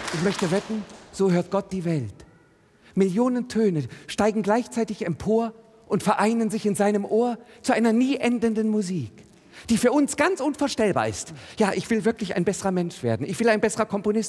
Ich möchte wetten, so hört Gott die Welt. Millionen Töne steigen gleichzeitig empor und vereinen sich in seinem Ohr zu einer nie endenden Musik, die für uns ganz unvorstellbar ist. Ja, ich will wirklich ein besserer Mensch werden. Ich will ein besserer Komponist